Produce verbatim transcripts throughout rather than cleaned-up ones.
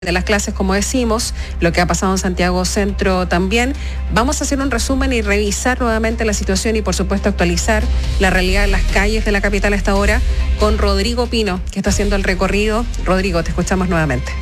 de las clases, como decimos, lo que ha pasado en Santiago Centro también. Vamos a hacer un resumen y revisar nuevamente la situación y, por supuesto, actualizar la realidad en las calles de la capital a esta hora con Rodrigo Pino, que está haciendo el recorrido. Rodrigo, te escuchamos nuevamente.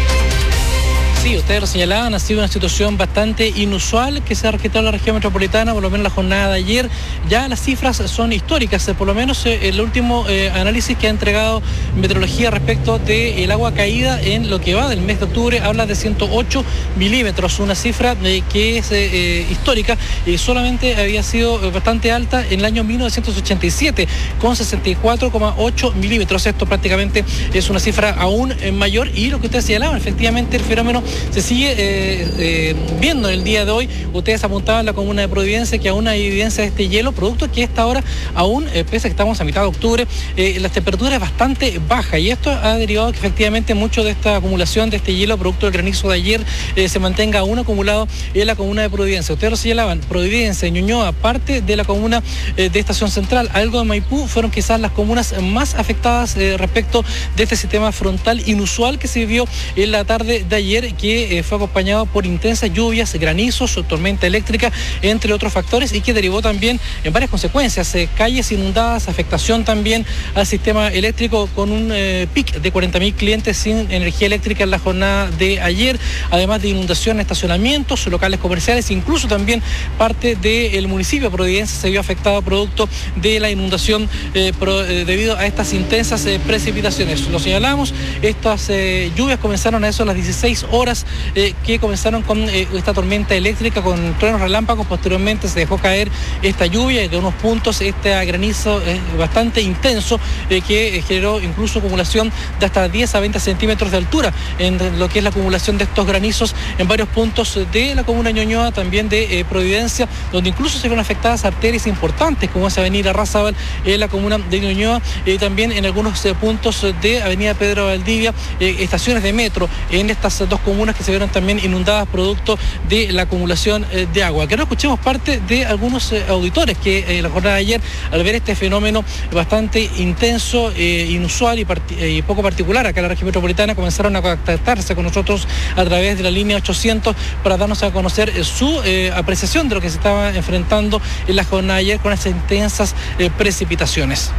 Sí, ustedes lo señalaban, ha sido una situación bastante inusual que se ha registrado en la región metropolitana, por lo menos la jornada de ayer. Ya las cifras son históricas, por lo menos el último eh, análisis que ha entregado Meteorología respecto del agua caída en lo que va del mes de octubre habla de ciento ocho milímetros, una cifra eh, que es eh, histórica y solamente había sido bastante alta en el año mil novecientos ochenta y siete con sesenta y cuatro coma ocho milímetros. Esto prácticamente es una cifra aún mayor y lo que ustedes señalaban, efectivamente el fenómeno se sigue eh, eh, viendo el día de hoy. Ustedes apuntaban la comuna de Providencia que aún hay evidencia de este hielo, producto que a esta hora aún, eh, pese a que estamos a mitad de octubre, eh, las temperaturas es bastante baja y esto ha derivado que efectivamente mucho de esta acumulación de este hielo, producto del granizo de ayer, eh, se mantenga aún acumulado en la comuna de Providencia. Ustedes lo señalaban, Providencia, Ñuñoa, parte de la comuna eh, de Estación Central, algo de Maipú, fueron quizás las comunas más afectadas eh, respecto de este sistema frontal inusual que se vivió en la tarde de ayer, que eh, fue acompañado por intensas lluvias, granizos, tormenta eléctrica, entre otros factores, y que derivó también en varias consecuencias, eh, calles inundadas, afectación también al sistema eléctrico con un eh, pic de cuarenta mil clientes sin energía eléctrica en la jornada de ayer, además de inundación en estacionamientos, locales comerciales, incluso también parte del municipio de Providencia se vio afectado producto de la inundación eh, pro, eh, debido a estas intensas eh, precipitaciones. Lo señalamos, estas eh, lluvias comenzaron a eso a las dieciséis horas Eh, que comenzaron con eh, esta tormenta eléctrica con truenos relámpagos. Posteriormente se dejó caer esta lluvia y de unos puntos este granizo eh, bastante intenso eh, que eh, generó incluso acumulación de hasta diez a veinte centímetros de altura en lo que es la acumulación de estos granizos en varios puntos de la comuna de Ñuñoa, también de eh, Providencia, donde incluso se vieron afectadas arterias importantes como es Avenida Arrazábal en la comuna de Ñuñoa, eh, también en algunos eh, puntos de Avenida Pedro Valdivia, eh, estaciones de metro en estas dos comunas que se vieron también inundadas producto de la acumulación eh, de agua. Que no escuchemos parte de algunos eh, auditores que eh, la jornada de ayer, al ver este fenómeno bastante intenso, eh, inusual y, eh, y poco particular acá en la región metropolitana, comenzaron a contactarse con nosotros a través de la línea ochocientos para darnos a conocer eh, su eh, apreciación de lo que se estaba enfrentando en la jornada de ayer con esas intensas eh, precipitaciones.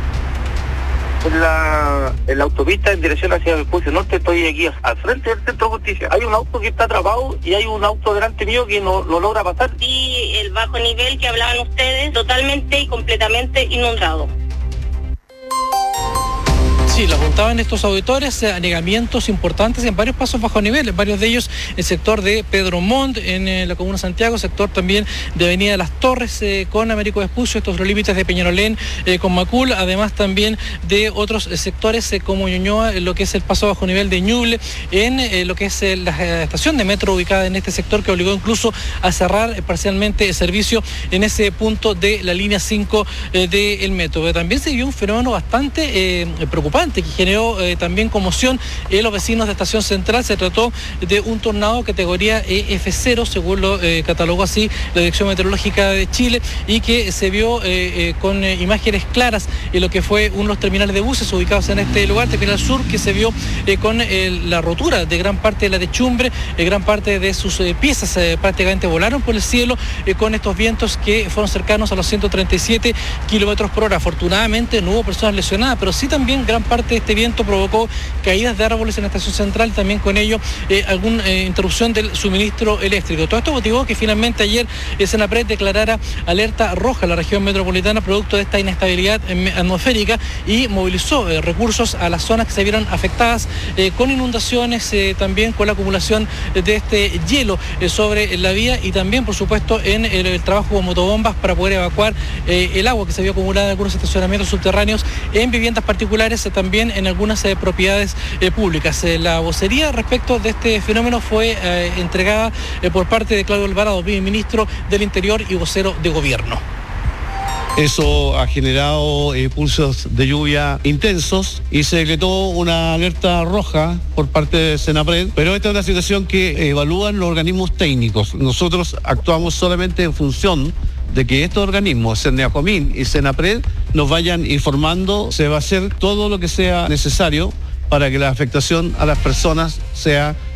En la, en la autopista en dirección hacia el Vespucio Norte, estoy aquí al frente del Centro de Justicia. Hay un auto que está atrapado y hay un auto delante mío que no, no logra pasar. Y el bajo nivel que hablaban ustedes, totalmente y completamente inundado. Sí, lo apuntaban estos auditores, eh, anegamientos importantes en varios pasos bajo nivel, varios de ellos en el sector de Pedro Montt, en eh, la comuna de Santiago, sector también de Avenida Las Torres eh, con Américo Vespucio, estos los límites de Peñalolén eh, con Macul, además también de otros eh, sectores eh, como Ñuñoa, en lo que es el paso bajo nivel de Ñuble, en eh, lo que es eh, la eh, estación de metro ubicada en este sector que obligó incluso a cerrar eh, parcialmente el servicio en ese punto de la línea cinco eh, del metro. Pero también se vio un fenómeno bastante eh, preocupante que generó eh, también conmoción en los vecinos de Estación Central. Se trató de un tornado categoría E F cero, según lo eh, catalogó así la Dirección Meteorológica de Chile, y que se vio eh, eh, con eh, imágenes claras en lo que fue uno de los terminales de buses ubicados en este lugar, Terminal Sur, que se vio eh, con eh, la rotura de gran parte de la techumbre, eh, gran parte de sus eh, piezas eh, prácticamente volaron por el cielo eh, con estos vientos que fueron cercanos a los ciento treinta y siete kilómetros por hora. Afortunadamente no hubo personas lesionadas, pero sí también gran parte de este viento provocó caídas de árboles en la estación central y también con ello eh, alguna eh, interrupción del suministro eléctrico. Todo esto motivó que finalmente ayer eh, Senapred declarara alerta roja a la región metropolitana producto de esta inestabilidad eh, atmosférica y movilizó eh, recursos a las zonas que se vieron afectadas eh, con inundaciones, eh, también con la acumulación de este hielo eh, sobre la vía y también por supuesto en el, el trabajo con motobombas para poder evacuar eh, el agua que se vio acumulada en algunos estacionamientos subterráneos en viviendas particulares, eh, también en algunas eh, propiedades eh, públicas. Eh, la vocería respecto de este fenómeno fue eh, entregada eh, por parte de Claudio Alvarado, ministro del Interior y vocero de Gobierno. Eso ha generado eh, pulsos de lluvia intensos y se decretó una alerta roja por parte de Senapred, pero esta es una situación que evalúan los organismos técnicos. Nosotros actuamos solamente en función de que estos organismos, Cerneacomin y Senapred, nos vayan informando. Se va a hacer todo lo que sea necesario para que la afectación a las personas sea